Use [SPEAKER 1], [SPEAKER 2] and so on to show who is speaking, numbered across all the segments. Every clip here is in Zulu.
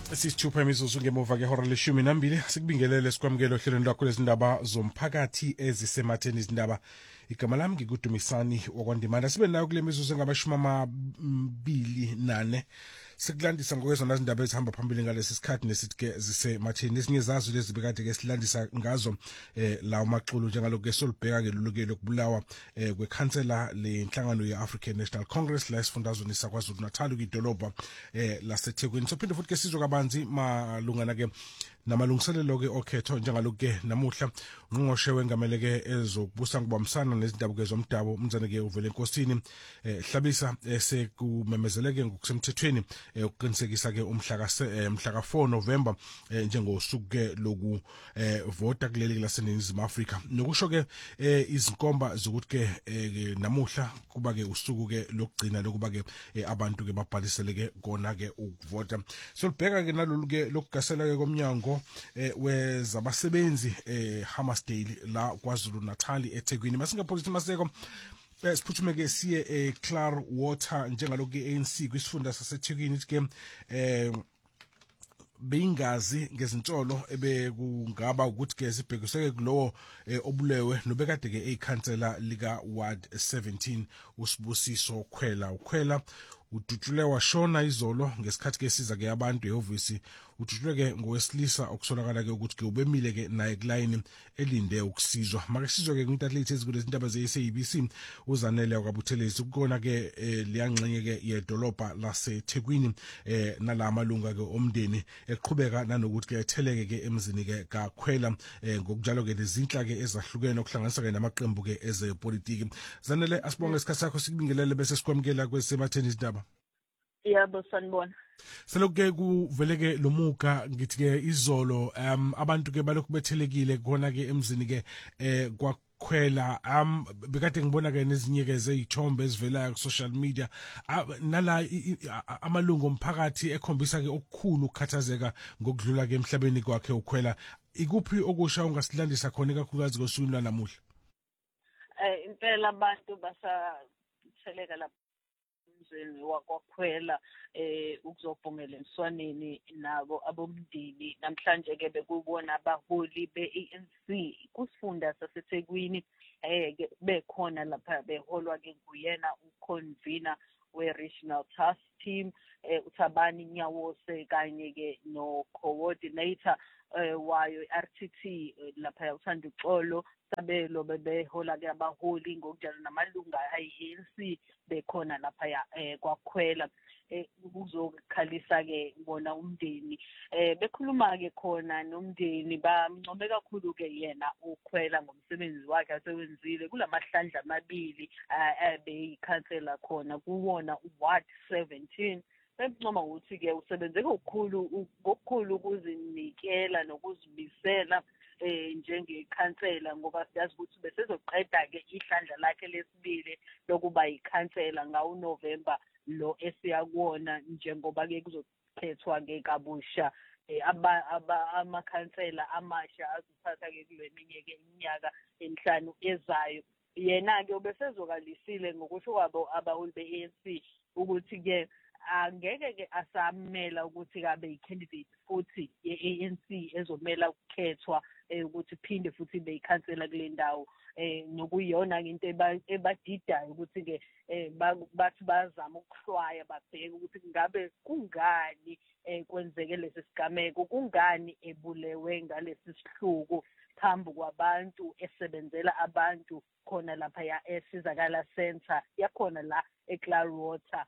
[SPEAKER 1] Sisithupha imizuzu ngemuva kwehora leshumi nambili sikubingelele sikwamukele ohlelweni lwakho lezindaba zomphakathi ezisematheni izindaba. Igama lami ngikudumisani wakwandimana. Sibe nayo kule mizuzu engama-24 sikulandisa ngokwezona zindaba ezihamba phambili ngalesi sikhathi nesithi-ke zisematheni. Ezinye zazo lezi bekade-ke silandisa ngazo lawo maxulu njengalokhu-ke solubheka-ke lolu-ke lokubulawa kwekhansela lenhlangano ye-African National Congress la esifundazweni saKwaZulu Natal kwidolobha laseThekwini. Sophinde futhi-ke sizwe kabanzi malungana-ke namalungiselelo-ke okhetho njengalokhu-ke namuhla ungqongqoshe wengamele-ke ezokubusa ngokubambisana nezindaba-ke zomdabu umnzane-ke uvele enkosini Hlabisa sekumemezeleke ngokusemthethweni ukuqinisekisa-ke mhla ka-4 November njengosuku-ke loku vota kuleli laseNingizimu Afrika. Nokusho-ke izinkomba zokuthi-ke namuhla kuba-ke usuku-ke lokugcina lokuba-ke abantu-ke babhaliseleke kona-ke ukuvota. Solubheka-ke nalolu-ke lokugasela-ke komnyango wezabasebenzi Hammarsdale la KwaZulu Natal eThekwini. Masingaphosi maseko siphuthume-ke siye Clearwater njengalokhu-ke ANC kwisifunda saseThekwini ke beyingazi ngezinsolo ebekungaba ukuthi-ke sibhekiseke kulowo obulewe nobekade-ke eyikhansela lika Ward 17 uSibusiso Khwela udutshule washona izolo ngesikhathi-ke siza-ke abantu ehhovisi. Udutshule-ke ngowesilisa okusolakala-ke ukuthi-ke ubemile-ke naye kulayini elinde ukusizwa. Make sizwe-ke kwintatheleti ezikule zindaba ze-SABC uZanele wakwaButhelezi kukona-ke liyangxenye-ke yedolobha laseThekwini nala malunga-ke omndeni eqhubeka nanokuthi-ke etheleke-ke emzini-ke kaKhwela ngokunjalo-ke lezinhla-ke ezahlukene okuhlanganisa-ke namaqembu-ke ezepolitiki. Zanele, asibonge isikhathi sakho sikubingelele bese sikwamukela kwesematheni izindaba.
[SPEAKER 2] Yebo sanibona.
[SPEAKER 1] Selokhu-ke kuvele-ke lo muga ngithi-ke izolo abantu-ke balokhu bethelekile khona-ke emzini-ke kwaKhwela bekade ngibona-ke nezinye-ke zey'thombe ezivelayo ku-social media nala amalungu omphakathi ekhombisa-ke okukhulu ukukhathazeka ngokudlula-ke emhlabeni kwakhe uKhwela. Ikuphi okusha ungasilandisa khona ikakhulukazi kosukwini lwanamuhla?
[SPEAKER 2] Impela abantu basatheleka lapha emzini wakwaKhwela ukuzobhongela emswaneni nabo abomndeni. Namhlanje-ke bekubona abaholi be-ANC kusifunda saseThekwini bekhona lapha beholwa-ke nguyena uconvener we-Regional Task Team uThabani Nyawose kanye-ke no-coordinator wayo i-RTT lapha uThanda Uxolo Sabelo bebehola-ke abaholi ngokunjalo namalunga ayi-ANC bekhona lapha kwaKhwela ukuzokhalisa-ke bona umndeni. Bekhuluma-ke khona nomndeni bamncome kakhulu-ke yena uKhwela ngomsebenzi wakhe asewenzile kulamahlandla amabili beyikhansela khona kuwona uWard 17. Bemncoma ukuthi-ke usebenze ngokukhulu ukuzinikela nokuzimisela njengekhansela ngoba siyazi ukuthi besezoqeda-ke ihlandla lakhe lesibili lokuba yikhansela ngawo-November lo esiyakuwona njengoba-ke kuzokhethwa-ke kabusha amakhansela amasha azothatha-ke kule minye-ke iminyaka emihlanu ezayo. Yena-ke ubesezokalisile ngokusho kwabo abaholi be-ANC ukuthi-ke angeke-ke asamela ukuthi kabe yi-candidate futhi ye-ANC ezomela ukukhethwa ukuthi phinde futhi ibe yikhansela kule ndawo nokuyiyona-ke into ebadidayo ukuthi-ke bathi bazama ukuhlwaya babheke ukuthi ngabe kungani kwenzeke lesi sigameko, kungani ebulewe ngalesi sihluku phambi kwabantu esebenzela abantu khona lapha esizakala center yakhona la eClearwater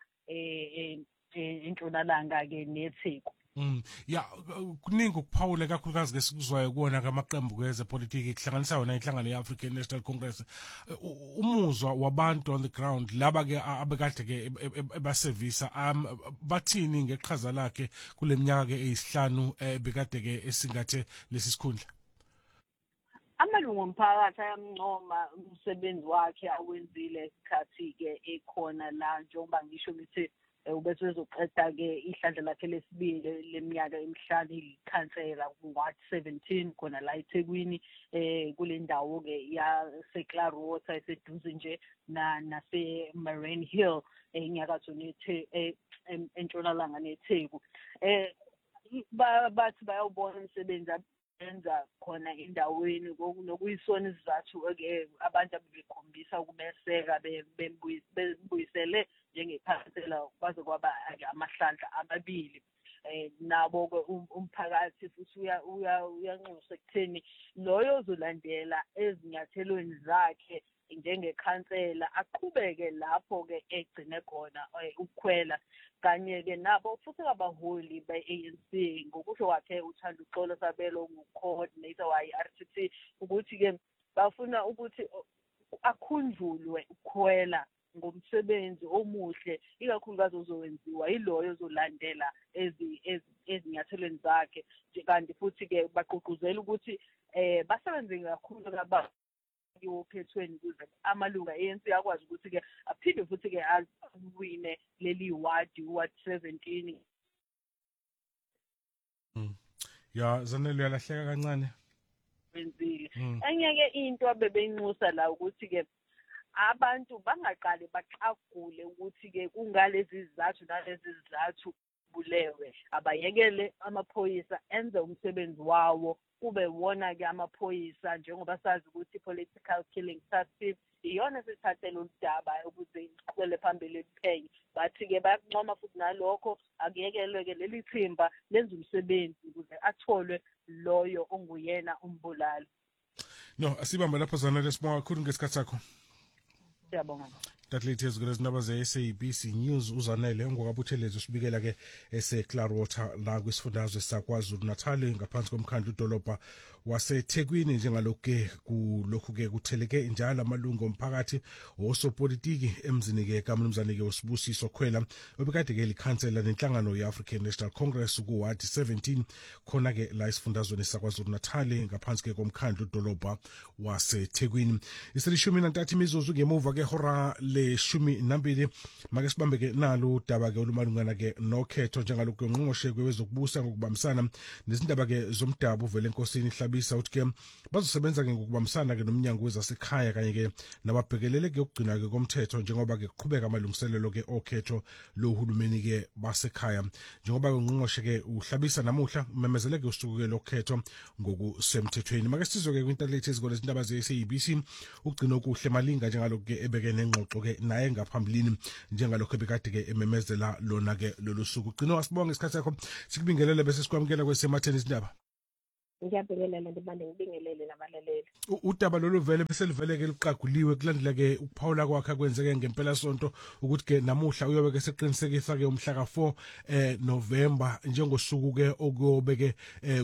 [SPEAKER 2] entshonalanga-ke neTheku.
[SPEAKER 1] Ya kuningi ukuphawula kakhulukazi ngesikuzwayo kuwona kamaqembu kwezepolitiki kuhlanganisa yona inhlangano ye-African National Congress. Umuzwa wabantu on the ground laba-ke abekade-ke ebasevisa bathini ngeqhaza lakhe kule minyaka-ke eyisihlanu bekade-ke esingathe lesi sikhundla?
[SPEAKER 2] Amalungu omphakathi ayamncoma umsebenzi wakhe awenzile isikhathi-ke ekhona la njengoba ngisho ngithi ubesezoqeda-ke ihlandla lakhe lesibili leminyaka emihlanu ikhansela ku-Ward 17 khona la eThekwini kule ndawo-ke yaseClearwater eseduze nje nase-Marine Hill enyakatho entshonalanga neTheku. bathi bayawubona umsebenzi enza khona endaweni nokuyisona isizathu abantu abebekhombisa ukumeseka bembuyisele njengekhansela kwaze kwaba amahlandla amabili. Nabo-ke umphakathi futhi uyanxusa ekutheni loyo ozolandela ezinyathelweni zakhe njengekhansela aqhubeke lapho-ke egcine khona ukukhwela. Kanye-ke nabo futhi abaholi be-ANC ngokusho kwakhe uThando Xolo Sabelo ngu-coordinator wayi-RTT ukuthi-ke bafuna ukuthi akhunjulwe ukukhwela ngomsebenzi omuhle ikakhulukazi ozowenziwa yiloyo ozolandela ezinyathelweni zakhe. Kanti futhi-ke bagqugquzela ukuthi basebenze kakhulu okhethweni ukuze amalunga ANC akwazi ukuthi-ke aphinde futhi-ke awine leli ward 17.
[SPEAKER 1] Ya Zanele uyalahleka kancane.
[SPEAKER 2] Wenzile. Enye-ke into abebeyinxusa la ukuthi-ke abantu bangaqali baxagule ukuthi-ke kungalezi zizathu nalezi zizathu bulewe, abayekele amaphoyisa enze umsebenzi wawo kube wona-ke amaphoyisa njengoba sazi ukuthi political killing task iyona esithathele udaba ukuze iqhubele phambili liphenye. Bathi-ke bayakuncoma futhi nalokho akuyekelwe-ke leli thimba lenze umsebenzi ukuze atholwe loyo onguyena umbulali.
[SPEAKER 1] No, asibamba lapho Zanele, sibonga kakhulu ngesikhathi sakho.
[SPEAKER 2] Siyabonga.
[SPEAKER 1] Tatlethe ezigolezindaba ze-SABC News uZanele ongokabuthelezi usibikela ke ese-Clearwater la kwisifundazwe saKwaZulu Natal ngaphansi komkhandlu udolobha waseThekwini. Njengalokhu-ke kulokhu-ke kutheleke njalo amalungu omphakathi osopolitiki emzini-ke kaMnumzane-ke uSibusiso Khwela obekade-ke likhansela nenhlangano ye-African National Congress kuward 17 khona-ke la esifundazweni saKwaZulu Natal ngaphansi-ke komkhandlu udolobha waseThekwini. Iselishumi nantathu imizuzu ngemuva kehora le-12 make sibambe-ke nalo udaba-ke olumalungana-ke nokhetho njengalokhu ngqongqoshe wezokubusa ngokubambisana nezindaba-ke zomdabu uvele enkosini Hlabisa uthi-ke bazosebenza-ke ngokubambisana-ke nomnyango wezasekhaya kanye-ke nababhekelele-ke ukugcina-ke komthetho njengoba-ke kuqhubeka amalungiselelo-ke okhetho lohulumeni-ke basekhaya. Njengoba-ke ngqongqoshe-ke uHlabisa namuhla umemezeleke usuku-ke lokhetho ngokusemthethweni. Make sizwe-ke kwintalethe ezikole izindaba ze-SABC ukugcina okuhle malinga njengalokhu-ke ebeke nengxoxo-ke naye ngaphambilini njengalokhu ebekade-ke ememezela lona-ke lolu suku. Ugcina wasibonga isikhathi sakho sikubingelele bese sikwamukela kwesematheni izindaba.
[SPEAKER 3] Ngiyabingelela ndibande ngibingelele nabalaleli.
[SPEAKER 1] Udaba lolu vele bese liveleke liqaguliwe kulandela-ke ukuphawula kwakhe kwenzeke ngempela sonto ukuthi-ke namuhla uyobe-ke seqinisekisa-ke umhla ka-4 November njengosuku-ke okuyobe-ke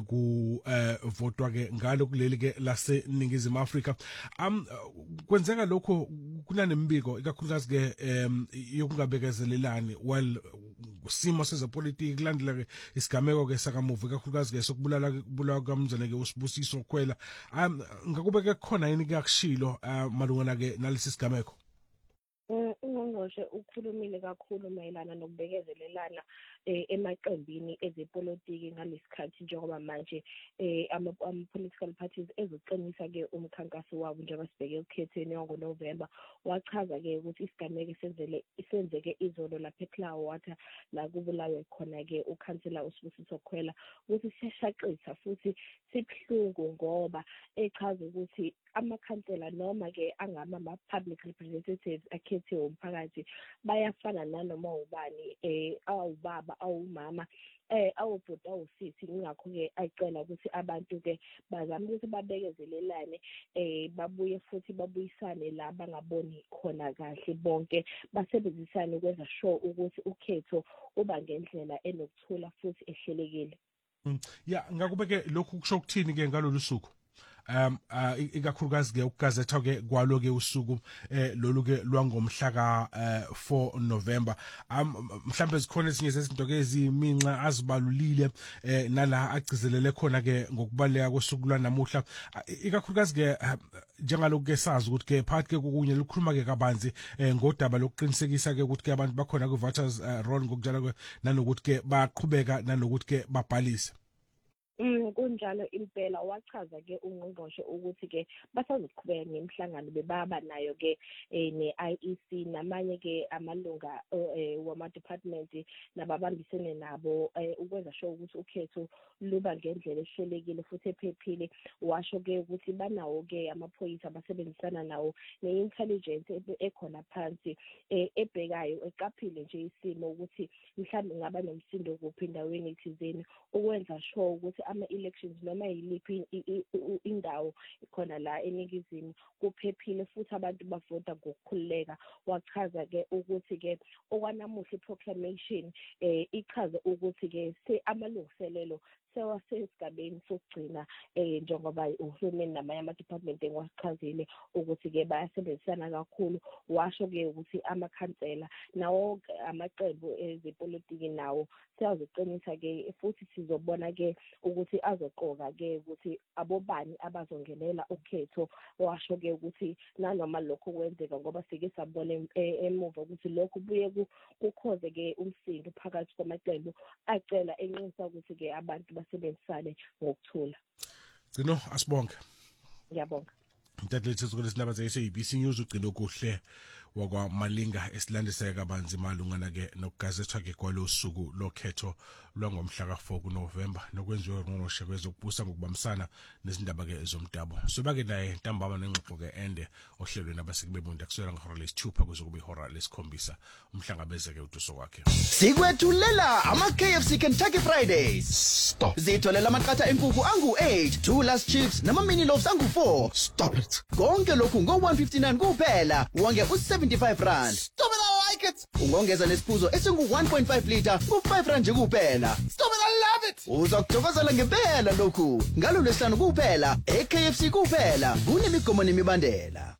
[SPEAKER 1] kuvotwa-ke ngalo kuleli-ke laseNingizimu Afrika. Kwenzeka lokho kunanemibiko ikakhulukazi-ke yokungabekezelelani simo sezepolitiki kulandela-ke isigameko-ke sakamuva ikakhulukazi-ke sokubulawa kaMnumzane-ke uSibusiso Khwela. Ngakube-ke khona yini kuyakushilo malungana-ke nalesi sigameko?
[SPEAKER 3] Ungqongqoshe ukhulumile kakhulu mayelana nokubekezelelana emaqembini ezepolitiki ngalesikhathi njengoba manje ama-political parties ezoqinisa-ke umkhankaso wabo njengoba sibheke ekukhetheni wangoNovemba. Wachaza-ke ukuthi isigameko senzeke izolo lapha eClearwater la kubulawe khona-ke ukhansela uSibusiso Khwela ukuthi siyashaqisa futhi sibuhlungu ngoba echaza ukuthi amakhansela noma-ke ama-public representatives akhethiwe umphakathi bayafana nanoma ubani awubaba awumama awubhuti awusisi. Ingakho-ke acela ukuthi abantu-ke bazame ukuthi babekezelelane babuye futhi babuyisane la bangaboni khona kahle bonke basebenzisane ukwenza sure ukuthi ukhetho uba ngendlela enokuthula futhi ehlelekile.
[SPEAKER 1] Ya ngakube-ke lokhu kusho ukuthini-ke ngalolu suku? Ikakhulukazi-ke ukugazetha-ke kwalo-ke usuku lolu-ke lwangomhla ka-4 November. Mhlawumbe zikhona ezinye zezinto-ke eziyiminxa azibalulile nala agcizelele khona-ke ngokubaluleka kosuku lwanamuhla. Ikakhulukazi-ke njengalokhu-ke sazi ukuthi-ke phakathi-ke kokunye lukhuluma-ke kabanzi ngodaba lokuqinisekisa-ke ukuthi-ke abantu bakhona kwi-voters roll ngokunjalo-ke nanokuthi-ke baqhubeka nanokuthi-ke babhalise.
[SPEAKER 3] Kunjalo impela wachaza ke ungqongqoshe ukuthi ke basazoqhubeka nemihlangano bebaba nayo ke ne-IEC namanye ke amalunga wama department nababambisene nabo ukwenza sure ukuthi ukhetho luba ngendlela ehlelekile futhi ephephile. Washo ke ukuthi banawo ke amaphoyisa abasebenzisana nawo ne-intelligence ekhona phansi ebhekayo eqaphile nje isimo ukuthi mhlawumbe ngaba nomsindo kuphi endaweni ethizeni ukwenza sure ukuthi ama-elections noma yiliphi indawo khona la eningizimu kuphephile futhi abantu bavota ngokukhululeka. Wachaza ke ukuthi ke okwanamuhla i-proclamation ichaze ukuthi ke amalungiselelo sewasesigabeni sokugcina njengoba uhulumeni namanye ama-department engiwachazile ukuthi ke bayasebenzisana kakhulu. Washo ke ukuthi amakhansela nawo amaqembu ezepolitiki nawo siyaziqinisa ke futhi sizobona ke ukuthi azoqoka ke ukuthi abobani abazongenela ukhetho. Washo ke ukuthi nanoma lokho kwenzeka ngoba sike sabona emuva ukuthi lokho buye kukhoze ke umsindo phakathi kwamaqembu acela enqinisa ukuthi ke abantu basebenzisane ngokuthula.
[SPEAKER 1] Gcino asibonke.
[SPEAKER 3] Ngiyabonga.
[SPEAKER 1] Mthatha izikole sindaba ze-SABC News ugcino kuhle wakwa Malinga esilandiseka kabanzi malungana ke nokugazethwa ke kwalo suku lokhetho lwangomhla ka4 kuNovember nokwenziwa ngqongqoshe kwezokubusa ngokubambisana nezindaba ke zomdabo. Soba ke naye ntambama nengxoxo ke ende ohlelweni abasekube bonke kusela ngehora lesithupha kuzokuba ihora lesikhombisa umhlangabeze ke uduso wakhe.
[SPEAKER 4] Sikwethulela ama KFC Kentucky Fridays.
[SPEAKER 5] Stop.
[SPEAKER 4] Zitholela amaqatha enkukhu angu-8, 2 last chips nama mini loaves angu-4.
[SPEAKER 5] Stop it.
[SPEAKER 4] Konke lokhu ngo-159 kuphela wonge u-75
[SPEAKER 5] Stop it, I like it.
[SPEAKER 4] ungongeza nesiphuzo esingu-1.5 liter ku-5 nje kuphela.
[SPEAKER 5] Stop it, I love it.
[SPEAKER 4] Uzokuthokozela ngempela lokhu ngalo lwesihlanu kuphela e-KFC kuphela kunemigomo nemibandela.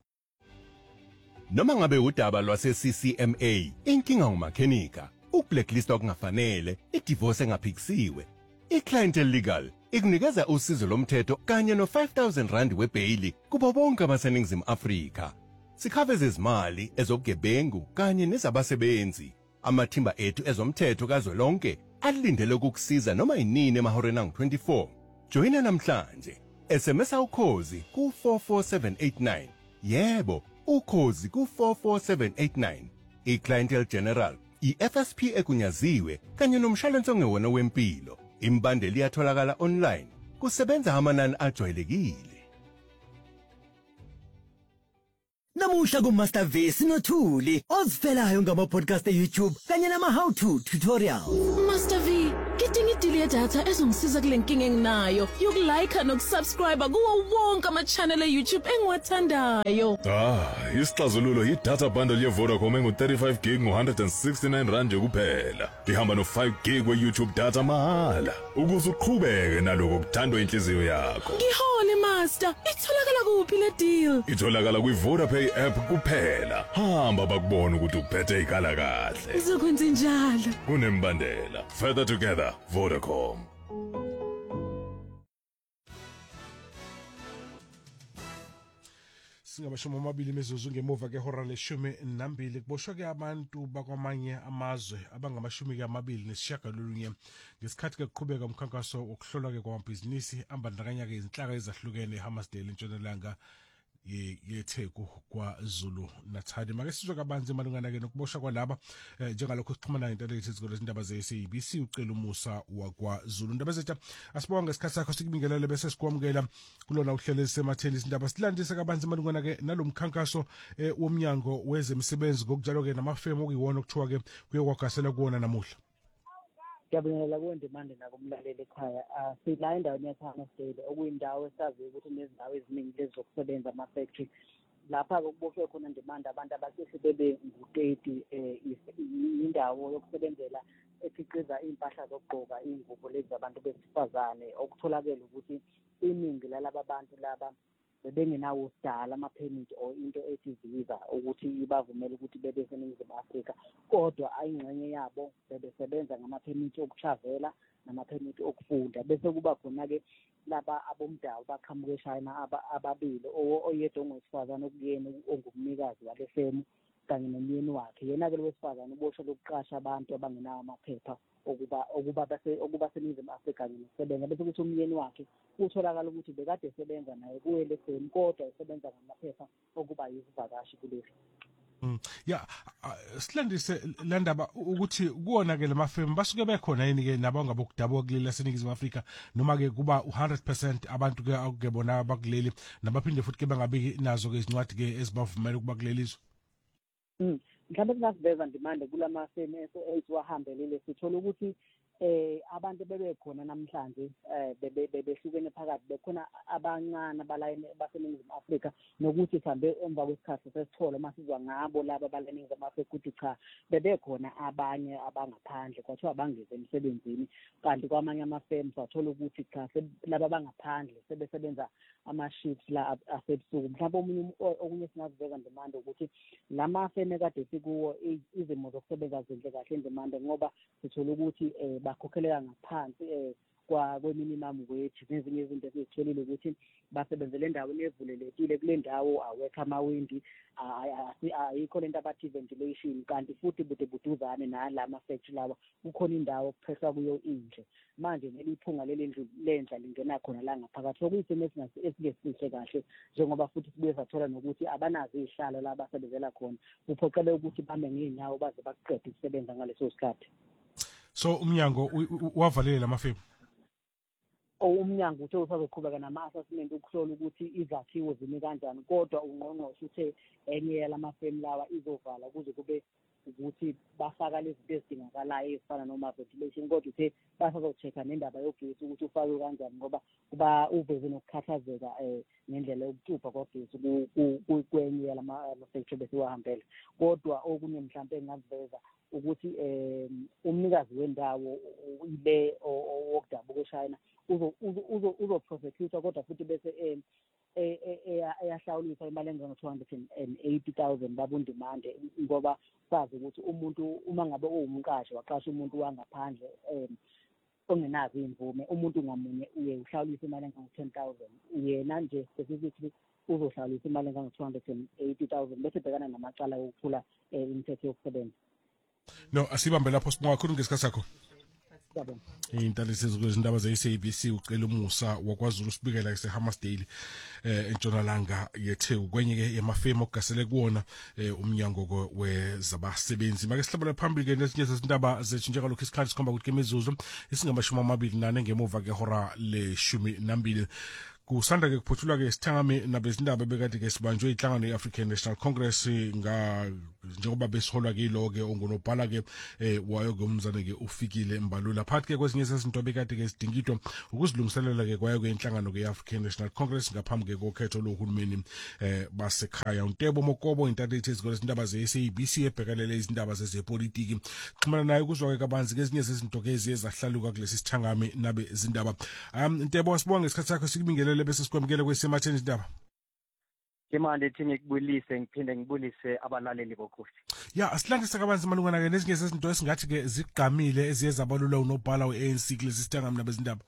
[SPEAKER 6] Noma ngabe udaba lwase-CCMA, inkinga ngumakhenika, ukublacklist okungafanele, idivorce engaphikisiwe, i-clientele legal ikunikeza usizo lomthetho kanye no-5,000 rand webheyili kubo bonke abaseningizimu Afrika. Sikhave zezimali ezobugebengu kanye nezabasebenzi. Amathimba ethu ezomthetho kazwelonke alindele ukukusiza noma yinini emahoreni angu-24. Joyina namhlanje. SMS ukhozi ku44789. Yebo, ukhozi ku44789. I-Clientele General, i-FSP egunyaziwe kanye nomshwalense ongewona wempilo. Imbandela iyatholakala online. Kusebenza amanani ajwayelekile.
[SPEAKER 7] Namuhla kuMaster V sinothuli ozifelayo ngama-podcast e-YouTube kanye nama-how to tutorials.
[SPEAKER 8] Master V, ngidinga idili yedatha ezongisiza kule nkinga enginayo yokulike nokusubscribe kuwo wonke ama-channel e-YouTube engiwathandayo.
[SPEAKER 9] Isixazululo yi-data bundle ye-Vodacom engu-35 gig ngo-169 rand nje kuphela. Ihamba no-5 gig we-YouTube data mahala ukuze uqhubeke naloko kuthandwa inhliziyo yakho.
[SPEAKER 8] Ngihole Master, itholakala kuphi le deal?
[SPEAKER 9] Itholakala kwi-Vodapay app kuphela. Hamba bakubona ukuthi uphethe ikala kahle.
[SPEAKER 8] Ngizokwenza njalo.
[SPEAKER 9] Kunembandela. Further together, Vodacom.
[SPEAKER 1] Singamashumi amabili imizuzu ngemuva kehora le-12 kuboshwa ke abantu bakwamanye amazwe abangamashumi-amabili nesishiyagalolunye ngesikhathi ke kuqhubeka umkhankaso wokuhlolwa ke kwamabhizinisi ambandakanya ke izinhlaka ezahlukene eHammersdale entshonalanga yeTheku kwaZulu Natal. Make sizwe kabanzi malungana ke nokuboshwa kwalaba njengalokho sixhumana nentelethi izikole izindaba ze-SABC ucela umusa wakwaZulu. Indaba zethu asibonga ngesikhathi sakho sikubingelele bese sikwamukela kulona uhlelo esematheni izindaba silandise kabanzi malungana ke nalomkhankaso womnyango wezemisebenzi ngokunjalo ke namafemu okuyiwona okuthiwa ke kuyokwakasela kuwona namuhla.
[SPEAKER 2] Ngiyabingelela kuwendimande nakumlaleli ekhaya. Sila endaweni yaseHammersdale okuyindawo esaziyo ukuthi nezindawo eziningi lezi zokusebenza ama-factory. Lapha-ke kuboshwe khona ndimanda abantu abacishe bebe ngu-30 indawo yokusebenzela ekhiqiza iy'mpahla zokugqoka iy'ngubo lezi zabantu besifazane. Okutholakele ukuthi iningi lalaba bantu laba bebengenawo sidala ama-permit or into ethi visa ukuthi ibavumele ukuthi bebe seNingizimu Afrika, kodwa ayingxenye yabo bebesebenza ngama-permit okutravela nama-permit okufunda. Bese kuba khona-ke laba abomdawu baqhamuke eShayina ababili, oyedwa ongowesifazane okuyena ongumnikazi wale femu kanye nomyeni wakhe. Yena-ke lo wesifazane uboshwe lokuqasha abantu abangenawo amaphepha
[SPEAKER 10] okuba seNingizimu Afrika nokusebenza bese kuthi umyeni wakhe utholakala ukuthi bekade esebenza naye kuwele feni kodwa esebenza ngamaphepha okuba yizivakashi kuleli.
[SPEAKER 1] Ya silandise la ndaba ukuthi kuona ke lamafemu basuke bekhona yini ke nabangabokudabo kuleli seNingizimu Afrika noma ke kuba 100% abantu ke akubona bakuleli nabaphinde futhi ke bangabiki nazo ke izincwadi ke ezibavumela ukuba kuleli izwe.
[SPEAKER 10] Mhlawumbe singasiveza ndimande kulamafemu esiwahambelile sithola ukuthi abantu bebekhona namhlanje behlukene phakathi bekhona abancane abalayini baseNingizimu Afrika nokuthi mhlambe emva kwesikhathi sesithola masizwa ngabo laba abaseNingizimu Afrika ukuthi cha bebekhona abanye abangaphandle kwathiwa bangeze emsebenzini kanti kwamanye amafemu sathola ukuthi cha laba abangaphandle sebesebenza ama-shifts la asebusuku mhlawumbe okunye singaziveza ndimande ukuthi lamafemu ekade sikuwo izimo zokusebenza zinhle kahle ndimande ngoba sithola ukuthi bakhokheleka ngaphansi kwe-minimum wage nezinye izinto esizitholile ukuthi basebenzele endaweni evulelekile kule ndawo awekho amawindi ayikho lento abathi ventilation kanti futhi buduzane nala ama-factory lawa kukhona indawo okuphehla kuyo indle manje neliphunga lendla lingena khona la ngaphakathi okuyisimo esingesihle kahle njengoba futhi sibuye sathola nokuthi abanazo izihlalo la basebenzela khona kuphoqele ukuthi bame ngeenyawo baze baqede ukusebenza ngaleso sikhathi.
[SPEAKER 1] So umnyango wavalele lamafemu.
[SPEAKER 10] Umnyango uthe usazoqhubeka nama-assessment ukuhlola ukuthi izakhiwo zime kanjani kodwa ungqongqoshe uthe enye yalamafemu lawa izovala kuze kube ukuthi bafaka lezi zinto ezidingakalayo ezifana noma-ventilation kodwa uthe basazocheck-a nendaba yogesi ukuthi ufakwe kanjani ngoba kuba uveze nokukhathazeka ngendlela yokucupha kwagesi kwenye yalama-factory besiwahambele kodwa okunye mhlawumbe engingaziveza ukuthi umnikazi wendawo ile wokudabuka eShayina uzoprosecute kodwa futhi bese eyahlawulisa imali engango-280,000 babundimande ngoba sazi ukuthi umuntu uma ngabe uwumqashi waqasha umuntu wangaphandle ongenazo imvume umuntu ngamunye uye uhlawulisa imali engango-10,000 yena nje specifically uzohlawulisa imali engango-280,000 bese bhekana namacala okuphula imithetho yokusebenza.
[SPEAKER 1] No asibambe lapho sibonga kakhulu ngesikhathi sakho. Intalisizwe kwezindaba ze-SABC ucela umusa wakwaZulu sibikela eseHammersdale entshonalanga yeTheku kwenye ke yamafemu okugasele kuwona umnyango wezabasebenzi make sihlabela phambili ke nezinye zezindaba zethu njengalokho isikhathi sikhomba ukuthi imizuzu isingamashumi 24 ngemuva kwehora le-12 kusanda ke kuphuthulwa ke isithangami nabezindaba bekade ke sibanjwe inhlangano ye-African National Congress njengoba besiholwa ke lo ke ongunobhala ke wayo ngomzane ke ufikile embalula phakathi ke kwezinye zezinto bekade ke sidingidwa ukuzilungiselela ke kwayo ke inhlangano ke ye-African National Congress ngaphambi ke kokhetho lohulumeni basekhaya uNtebo Mokobo intathethi ezikole izindaba ze-SABC ebhekelele izindaba zezepolitiki xhumana naye kuzwa ke kabanzi ke ezinye zezinto ke eziyezahlaluka kulesi sithangami nabe izindaba Ntebo asibonga ngesikhathi sakho sikubingelele bese sikwamukele kwesematheni izindaba.
[SPEAKER 11] Imande thi ngikubulise ngiphinde ngibulise abalaleli bokhosi.
[SPEAKER 1] Ya asilandise kabanzi malungana ke nezinye zezinto esingathi ke zigqamile eziyeza balula unobhala we-ANC kulesi sithangami nabezindaba.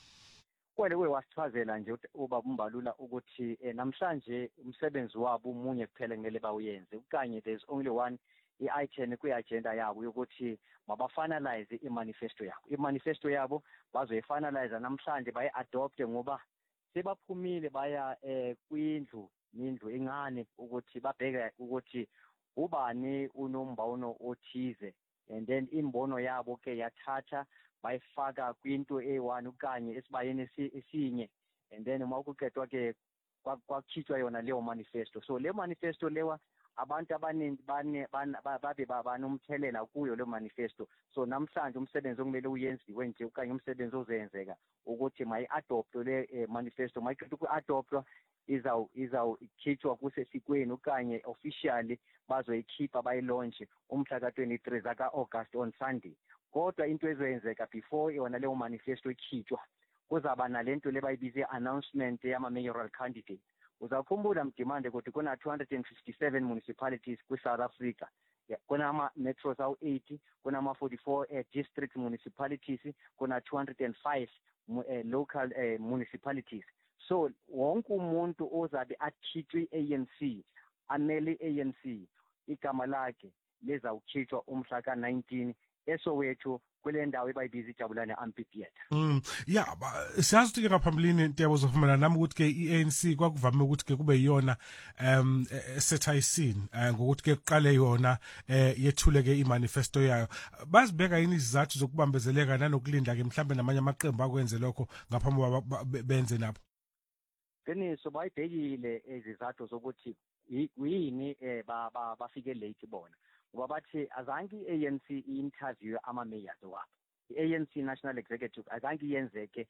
[SPEAKER 11] Kwele wasithazela nje ubaba umbalula ukuthi namhlanje umsebenzi wabo umunye kuphela ngele bawuyenze ukanye there's only one i-item kwi-agenda yabo yokuthi mabafinalize i-manifesto yabo. I-manifesto yabo bazoyifinalize namhlanje bayi-adopte ngoba sebaphumile baya kwindlu incane ukuthi babheke ukuthi ubani unombono othize and then imbono yabo ke yathatha bayifaka kwinto e1 ukanye esibayeni esinye and then uma ukuqedwa ke kwakhitshwa yona leyo manifesto. So le manifesto lewa abantu abaningi babe banomthelela kuyo le manifesto. So namhlanje umsebenzi okumele uyenziwe nje ukanye umsebenzi ozenzeka ukuthi mayi-adopt le manifesto mayiqedwe ku-adoptwa izawukhitshwa kusesikweni ukanye officially bazoyikhipha bayilaunch umhla ka-23 zaka-August on Sunday. Kodwa into ezoyenzeka before yona leyo manifesto ikhitshwa kuzaba nalento lebayibize announcement yama-mayoral candidate. Uzakhumbula mdimande ukuthi kuna 257 municipalities kwi-South Africa. Kuna ama-metros awu-80, kuna ama-44 district municipalities, kuna 205 local municipalities. So wonke umuntu ozabe akhitshwe i-ANC amele i-ANC igama lakhe lezawukhitshwa umhla ka-19 eSoweto kule ndawo ebayibiza Jabulani Amphitheatre.
[SPEAKER 1] Yeah, siyazi ukuthi ke ngaphambilini Ntebo uzofumana nami ukuthi ke iANC kwakuvame ukuthi ke kube yiyona setha isini ngokuthi ke kuqale yona yethule ke imanifesto yayo. Bazibeka yini izizathu zokubambezeleka nanokulinda ke mhlambe namanye amaqembu akwenze lokho ngaphambi benze nabo?
[SPEAKER 11] Qiniso bayibhekile izizathu zokuthi yini bafike late bona. Ngoba bathi azange iANC i-interview ama-mayors wabo. I-ANC National Executive azange yenzeke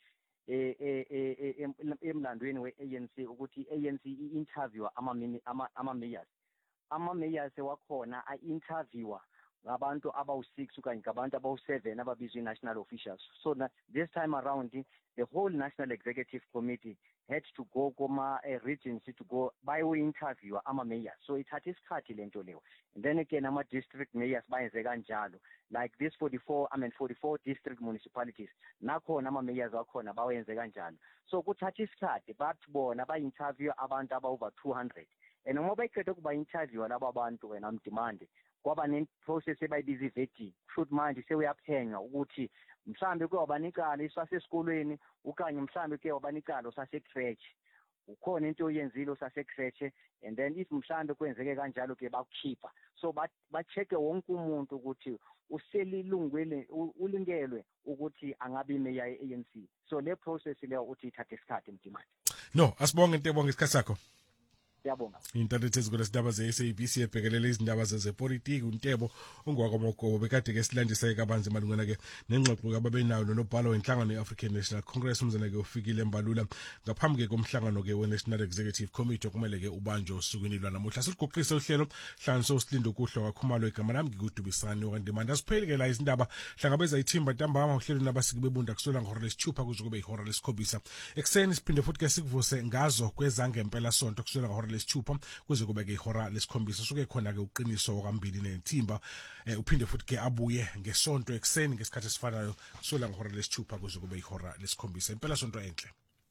[SPEAKER 11] emlandweni we-ANC ukuthi i-ANC i-interview ama-mayors. Ama-mayors wakhona a-interviewa ngabantu abawu-6 okanye ngabantu abawu-7 ababizwa i-national officials. So this time around the whole National Executive Committee had to go regions to go bayo-interview ama-mayors. So ithatha isikhathi lento leyo. And then again ama-district mayors bayenze kanjalo. Like this 44 district municipalities. Nakhona ama-mayors wakhona bawenze kanjalo. So kuthatha isikhathi bathi bona ba-interview abantu aba-over 200. And uma bayiqeda ukuba-interview laba abantu wena mdimande kwaba ne-process ebayibiza i-vetting. Kushuthi manje sewuyaphenga ukuthi mhlambe kuyobanicala isasesikolweni ukanye mhlambe kuyobanicala usase-crèche. Ukhona into oyenzile usase-crèche and then if mhlambe kwenzeke kanjalo ke bakukhipha. So ba-check wonke umuntu ukuthi uselilungwele ulingelwe ukuthi angabe imeya ye-ANC. So le process leyo uthi ithatha isikhathi mdimande.
[SPEAKER 1] No, asibonge Ntebo ngesikhathi sakho.
[SPEAKER 11] Siyabonga.
[SPEAKER 1] Intanethi ezikole sidaba ze-SABC ebhekelele izindaba zezepolitiki uNtebo ungwakamogobo bekade ke silandisa kabanzi malungana ke nengxoxo ababenayo nonobhala wenhlangano ye-African National Congress umzana ke ufikile embalula ngaphambi ke komhlangano ke we-National Executive Committee okumele ke ubanjwe usukwini lwanamuhla. Sikuqoqisa uhlelo hlanganiso uSilindo Kuhlwa kwakhumalo igama lami ngikudubisani okwandimanda siphele ke la izindaba hlangabeza ithimba ntambama uhlelo nabasiki bebunda kusola ngehora lesithupha kuze kube ihora lesikhombisa ekseni siphinde futhi ke sikuvuse ngazo kwezange impela sonto kusola ngehora lesithupha kuze kube ke ihora lesikhombisa suke khona ke uqiniso okwambili nethimba uphinde futhi ke abuye ngesonto ekseni ngesikhathi esifanayo kusola ngehora lesithupha kuze kube ihora lesikhombisa impela sonto enhle.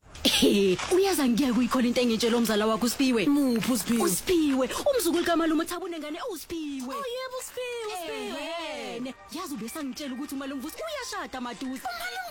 [SPEAKER 12] Uyaza ngeke uyikhola into engitshela umzala wakho uSipiwe.
[SPEAKER 8] Muphi uSipiwe?
[SPEAKER 12] uSipiwe umzukulu kaMalume Thabune ngane uSipiwe.
[SPEAKER 8] Oh yebo uSipiwe.
[SPEAKER 12] Yazi ubesangitshela ukuthi uMalumvusi uyashada Maduze.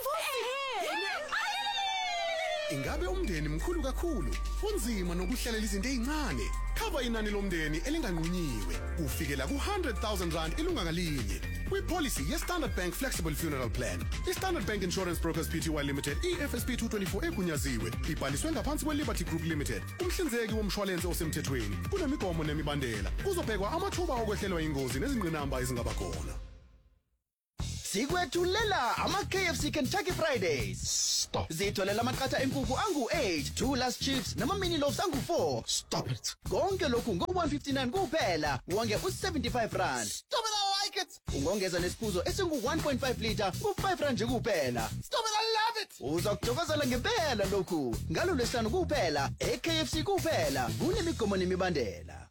[SPEAKER 5] Ingabe umndeni mkhulu kakhulu unzima nokuhlelela izinto ezincane khaba inani lomndeni elinganqunyiwe ufikela ku100,000 rand ilunga ngalinye kwipolicy yeStandard Bank Flexible Funeral Plan. iStandard Bank Insurance Brokers Pty Limited EFSP 224 egunyaziwe ibhaliswe ngaphansi kweLiberty Group Limited umhlinzeki womshwalense osemthethweni kunemigomo nemibandela kuzobhekwa amathuba okwehlelwa ingozi nezingqinamba ezingaba khona.
[SPEAKER 4] Sikwethulela ama-KFC Kentucky Fridays.
[SPEAKER 5] Stop.
[SPEAKER 4] Zitholela amaqatha enkukhu angu-8, 2 last chips nama-mini loaves angu-4.
[SPEAKER 5] Stop it.
[SPEAKER 4] Konke lokhu ngo-159 kuphela, wonge u-75 rand.
[SPEAKER 5] Stop it, I like it.
[SPEAKER 4] Ungongeza nesiphuzo esingu-1.5 liter ku-5 rand nje kuphela.
[SPEAKER 5] Stop it, I love it.
[SPEAKER 4] Uzokuthokozela ngempela lokhu. Ngalo lesihlanu kuphela, eKFC kuphela. Kunemigomo nemibandela.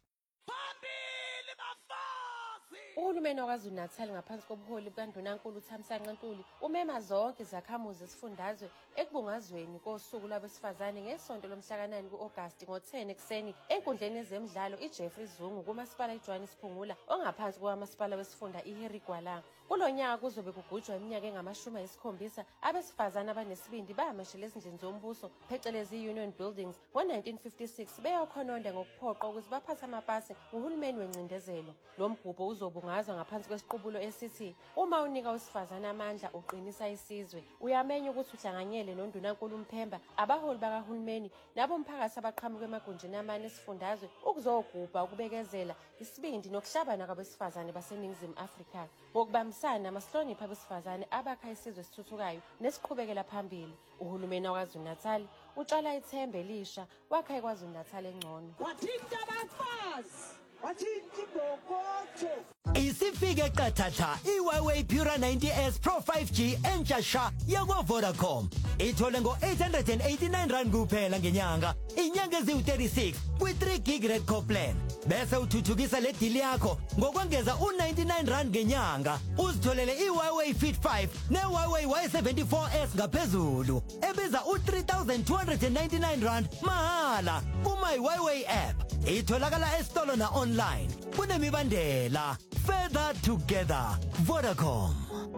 [SPEAKER 13] Uhulumeni waKwaZulu-Natal ngaphansi kobuholi bukaNdunankulu uThamsanqa Ntuli umema zonke izakhamuzi zesifundazwe ekubungazweni kosuku lwabesifazane ngesonto lomhla ka9 ku-August ngo-10 ekseni enkundleni yezemidlalo iJeffrey Zungu kumasipala iJohannesburg ongaphansi kwamasipala wesifunda iHarry Gwala. Kulonyaka kuzobe kugujwa iminyaka engama-70 abesifazane abanesibindi bahamashela ezindlini zombuso phecelezi Union Buildings ngo-1956 beyokhononda ngokuphoqa ukuthi baphathe amapasi nguhulumeni wencindezelo. Lo mgubho uzobungazwa ngaphansi kwesiqubulo esithi uma unika wesifazane amandla uqinisa isizwe. Uyamenya ukuthi uhlanganyele noNdunankulu Mphemba abaholi bakahulumeni nabo mphakathi abaqhamuka emagunjini amane esifundazwe ukuzogubha ukubekezela isibindi nokuhlabana kwabesifazane baseNingizimu Afrika. Ngokubambisana amahlonipha abesifazane abakha isizwe esithuthukayo nesiqhubekela phambili. Uhulumeni waKwaZulu-Natal utshala ithemba elisha wakha iKwaZulu-Natal engcono.
[SPEAKER 14] Wathinta abafazi wathinta ibhokotho.
[SPEAKER 7] Isifike qathatha iHuawei Pura 90S Pro 5G entsha yakwa Vodacom. Ithole ngo889 rand kuphela ngenyanga. Inyanga eziwu36 kwi3 gig red core plan. Bese uthuthukisa le deal yakho ngokwongeza u99 rand ngenyanga. Uzitholele iHuawei Fit 5 neHuawei Y74S ngaphezulu. Ebiza u3299 rand mahala kuma iHuawei app. Itholakala esitolo na online. Kunemibandela. Further together. Vodacom.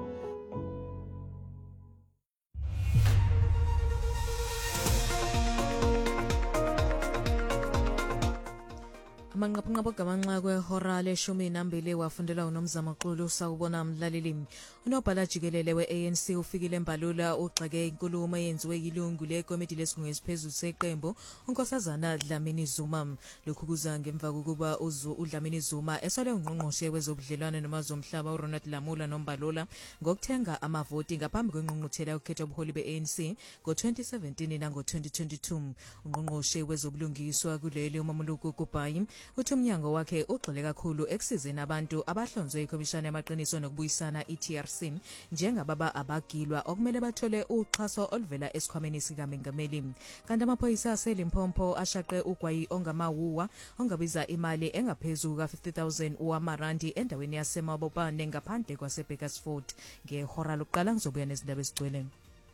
[SPEAKER 15] Amanqaphanqapha gamanxa kwehora leshumi nambili wafundela uNomzamo Maqulu sawubona mlaleli. Unobhala jikelele we-ANC ufikile Mbalula ugxeke inkulumo eyenziwe yilungu lekomiti lesigungu esiphezulu seqembu uNkosazana Dlamini Zuma. Lokhu kuza ngemva kokuba uDlamini Zuma esole ungqongqoshe wezobudlelwane nomazomhlaba uRonald Lamula noMbalula ngokuthenga amavoti ngaphambi kwengqungquthela ukhetho ubuholi be-ANC ngo-2017 nango-2022. Ungqongqoshe wezobulungiswa kuleli uMamuluku Kubayi uthi umnyango wakhe ugxile kakhulu ekusizeni abantu abahlonzwe ikhomishana yamaqiniso nokubuyisana iTRC njengababa abagilwa okumele bathole uxhaso oluvela esikhwameni sikaMengameli. Kanti amaphoyisa aseLimpopo ashaqe ugwayi ongamawuwa ongabiza imali engaphezulu ka-50,000 wamarandi endaweni yaseMabopane ngaphandle kwaseBakersford. Ngehora lokuqala ngizobuya nezindaba ezigcwele.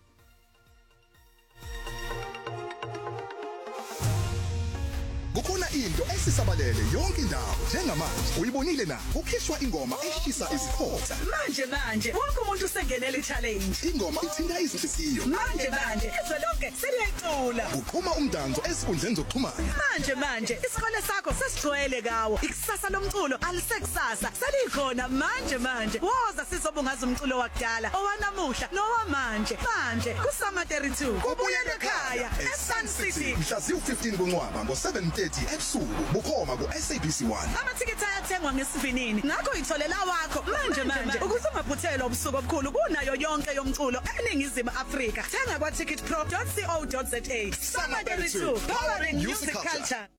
[SPEAKER 16] Kukhona into esisabalele yonke indawo njengamanje uyibonile na kukhishwa ingoma eshisa isikhotha
[SPEAKER 14] manje wonke umuntu usengenele challenge
[SPEAKER 16] ingoma ithinta izinhliziyo
[SPEAKER 14] manje izwe lonke seliyacula
[SPEAKER 16] uqhuma umdanso esikhundleni zokuxhumana
[SPEAKER 14] manje isikole sakho sesigcwele kawo ikusasa lomculo alisekusasa selikhona manje woza sizobungaza umculo wakudala owanamuhla nowamanje kusama 32 kubuyele ekhaya eSun City
[SPEAKER 16] mhla zi-15 kuNcwaba ngo-7:30 ebusuku bukhoma ku-SABC1
[SPEAKER 14] amathikithi ayathengwa ngesivinini ngakho itholela wakho manje ukuze ungaphuthelwa ubusuku obukhulu kunayo yonke yomculo eNingizimu Afrika thenga kwa-ticketpro.co.za Summer 32 powering music culture.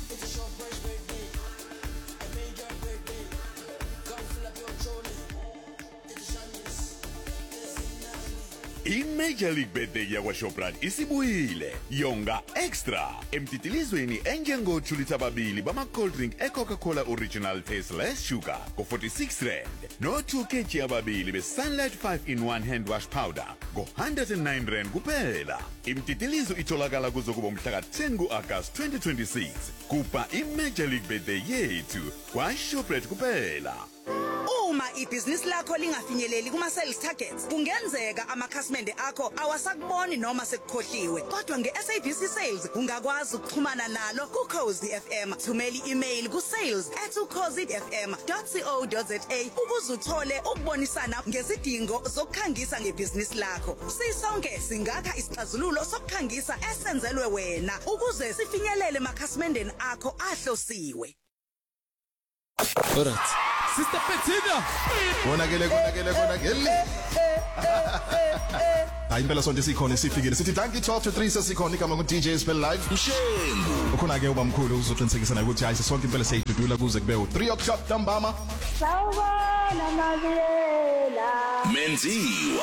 [SPEAKER 9] I-Major League Birthday yakwaShoprite isibuyile yonga extra emtitilizweni enjengo-2 litha babili bama-cold drink e-Coca-Cola Original Tasteless Sugar ngo-46 rand no-2 kg ababili be-Sunlight 5-in-1 hand wash powder ngo-109 rand kuphela. Imtitilizo itholakala kuzo kuba mhla ka-10 ku-Agasti 2026 kupa i-Major League Birthday yethu kwaShoprite kuphela.
[SPEAKER 14] Uma ibhizinisi lakho lingafinyeleli kuma-sales targets kungenzeka amakhasimende akho awasakuboni noma sekukhohliwe kodwa nge-SABC Sales ungakwazi ukuxhumana nalo ku-Khosi FM. Thumela i-email ku-sales@ukhosifm.co.za ukuze uthole ukubonisana ngezidingo zokukhangisa ngebhizinisi lakho. Sisonke singakha isixazululo sokukhangisa esenzelwe wena ukuze sifinyelele emakhasimendeni akho ahlosiwe.
[SPEAKER 16] Alright. Sister Petina. Konakele. Hayi impela sonke sikhona sifikile sithi danki 12 to 3 sesikhona igama ku DJ Spell Live. Mshengu. Ukhona ke ubamkhulu uzoqinisekisa na ukuthi hayi sonke impela siyidudula kuze kube u3 o'clock ntambama.
[SPEAKER 14] Sawubona Mabiyela.
[SPEAKER 16] Menziwa.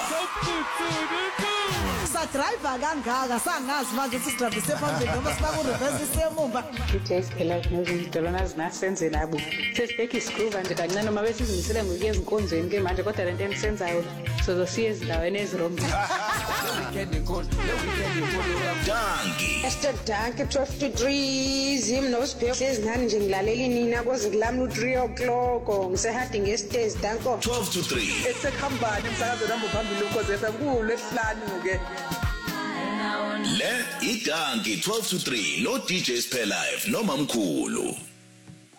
[SPEAKER 14] Sa driver kangaka sangazi manje ukuthi sidrive sephambili noma siba ku reverse semumva.
[SPEAKER 17] DJ Spell Live nezidolwana zinasenze labo. Sesibheka isigroove nje kancane noma bese sizimisele ngokuya ezinkonzweni ke manje kodwa lento enisenzayo sizosiya ezindaweni ezirong.
[SPEAKER 18] Danki. Esther Danki 12 to 3 zim nosiphe sezinani nje ngilalela nina koze kulami u3 o'clock ngisehadi ngestage danko
[SPEAKER 16] 12 to 3
[SPEAKER 19] esekhambani umsakazo namba phambili ukhoze FM kulesihlanu ke
[SPEAKER 16] le idanki 12 to 3 no DJ Spell Live no mamkhulu.